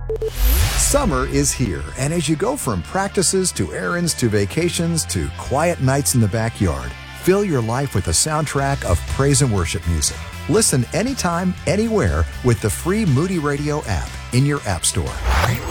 Summer is here, and as you go from practices to errands to vacations to quiet nights in the backyard, fill your life with a soundtrack of praise and worship music. Listen anytime, anywhere with the free Moody Radio app in your app store.